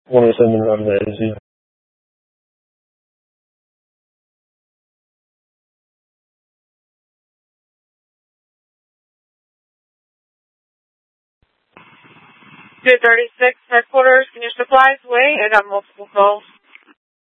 107 on the AZ. Good 36 headquarters. Can your supplies wait? I got multiple calls.